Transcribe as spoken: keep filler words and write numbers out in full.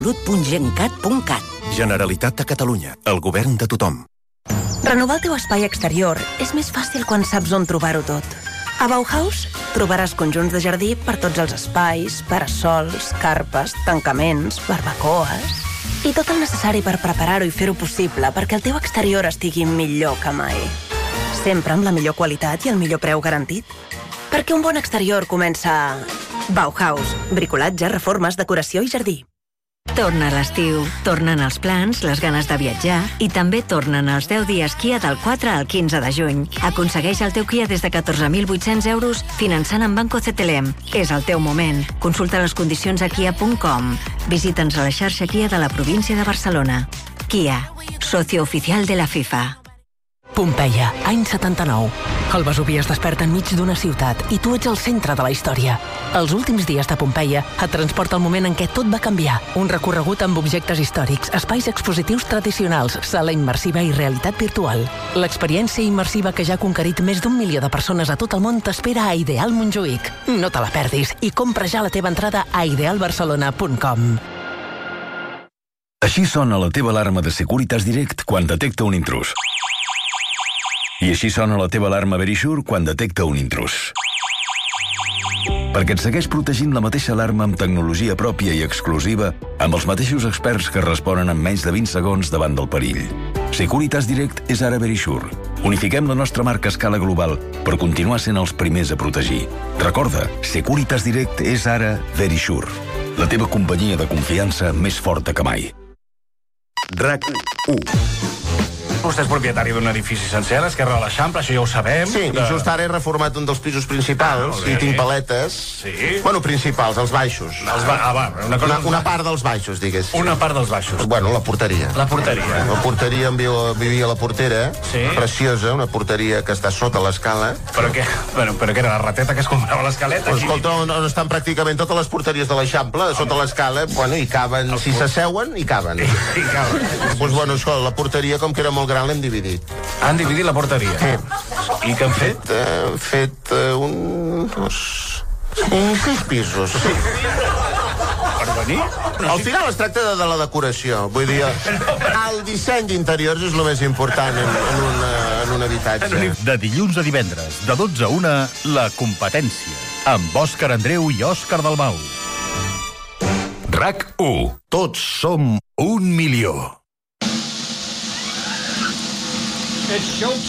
salut punt gencat punt cat. Generalitat de Catalunya. El govern de tothom. Renovar el teu espai exterior és més fàcil quan saps on trobar-ho tot. A Bauhaus trobaràs conjunts de jardí per tots els espais, parasols, carpes, tancaments, barbacoes i tot el necessari per preparar-ho i fer-ho possible perquè el teu exterior estigui millor que mai. Sempre amb la millor qualitat i el millor preu garantit. Perquè un bon exterior comença a Bauhaus. Bricolatge, reformes, decoració i jardí. Torna l'estiu, tornen els plans, les ganes de viatjar i també tornen els deu dies Kia del quatre al quinze de juny. Aconsegueix el teu Kia des de catorze mil vuit-cents euros finançant amb Banco C T L M. És el teu moment. Consulta les condicions a kia punt com. Visita'ns a la xarxa Kia de la província de Barcelona. Kia, socio oficial de la FIFA. Pompeia, any setanta-nou. El Vesuvi es desperta enmig d'una ciutat i tu ets el centre de la història. Els últims dies de Pompeia et transporta al moment en què tot va canviar. Un recorregut amb objectes històrics, espais expositius tradicionals, sala immersiva i realitat virtual. L'experiència immersiva que ja ha conquerit més d'un milió de persones a tot el món t'espera a Ideal Montjuïc. No te la perdis i compra ja la teva entrada a ideal barcelona punt com. Així sona la teva alarma de Securitas Direct quan detecta un intrús. I així sona la teva alarma Verisure quan detecta un intrús. Perquè et segueix protegint la mateixa alarma amb tecnologia pròpia i exclusiva, amb els mateixos experts que responen en menys de vint segons davant del perill. Securitas Direct és ara Verisure. Unifiquem la nostra marca a escala global per continuar sent els primers a protegir. Recorda, Securitas Direct és ara Verisure. La teva companyia de confiança més forta que mai. RAC u. Vostè és propietari d'un edifici sencer a l'esquerra de l'Eixample, això ja ho sabem. Sí, de... i just ara he reformat un dels pisos principals ah, i tinc paletes. Sí? Bueno, principals, els baixos. Els ba... Ah, va, una, cosa... una, una part dels baixos, digués. Una part dels baixos. Bueno, la porteria. La porteria. La porteria, em viu, vivia a la portera, sí? Preciosa, una porteria que està sota l'escala. Però què? Bueno, però què era, la rateta que es comprava a l'escaleta? Pues, escolta, on, on estan pràcticament totes les porteries de l'Eixample, sota l'escala, bueno, hi caben, si s'asseuen, hi caben. I, hi caben. Pues bueno, escolta, la porteria, com que era molt gran, l'hem dividit. Han dividit la porteria? Sí. I què han fet? Han fet uh, un... un sis pisos. Sí. Per venir? Al final es tracta de, de la decoració. Vull dir, el disseny d'interiors és el més important en, en, una, en un habitatge. De dilluns a divendres, de dotze a una, La Competència, amb Òscar Andreu i Òscar Dalmau. RAC u. Tots som un milió. It's showtime.